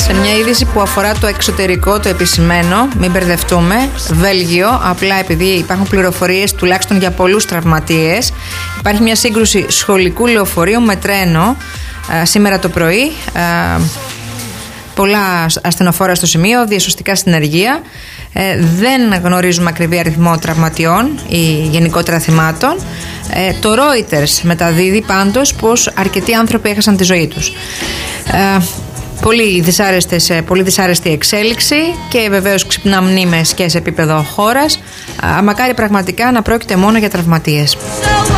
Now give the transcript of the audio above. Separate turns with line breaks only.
Σε μια είδηση που αφορά το εξωτερικό, το επισημαίνω, μην μπερδευτούμε, Βέλγιο, απλά επειδή υπάρχουν πληροφορίες τουλάχιστον για πολλούς τραυματίες. Υπάρχει μια σύγκρουση σχολικού λεωφορείου με τρένο σήμερα το πρωί. Πολλά ασθενοφόρα στο σημείο, διασωστικά στην ενεργεία. Δεν γνωρίζουμε ακριβή αριθμό τραυματιών ή γενικότερα θυμάτων. Το Reuters μεταδίδει πάντως πως αρκετοί άνθρωποι έχασαν τη ζωή τους. Πολύ δυσάρεστη εξέλιξη και βεβαίως ξυπνά μνήμες και σε επίπεδο χώρας. Μακάρι πραγματικά να πρόκειται μόνο για τραυματίες.